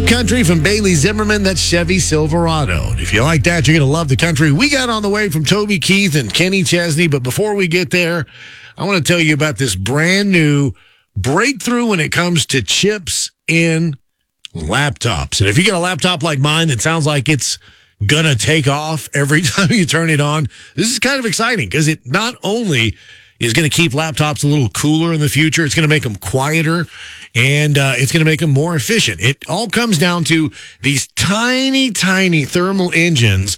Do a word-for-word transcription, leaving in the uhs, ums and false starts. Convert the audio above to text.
Country from Bailey Zimmerman. That's Chevy Silverado. And if you like that, you're going to love the country we got on the way from Toby Keith and Kenny Chesney. But before we get there, I want to tell you about this brand new breakthrough when it comes to chips in laptops. And if you get a laptop like mine that sounds like it's going to take off every time you turn it on, this is kind of exciting because it not only is going to keep laptops a little cooler in the future, it's going to make them quieter, and uh, it's going to make them more efficient. It all comes down to these tiny, tiny thermal engines